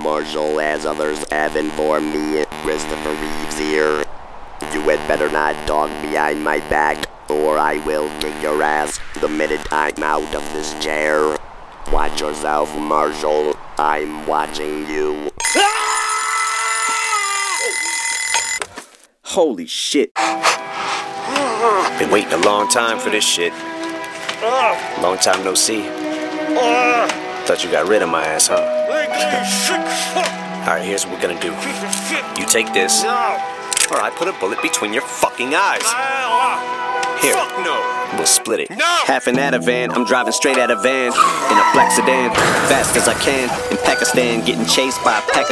Marshall, as others have informed me. Christopher Reeves here. You had better not talk behind my back, or I will kick your ass the minute I'm out of this chair. Watch yourself, Marshall. I'm watching you. Holy shit. Been waiting a long time for this shit. Long time no see. Thought you got rid of my ass, huh? Alright, here's what we're gonna do. You take this, or I put a bullet between your fucking eyes. Here, we'll split it. Half in at a van, I'm driving straight at a van in a black sedan, fast as I can. In Pakistan, getting chased by a pack of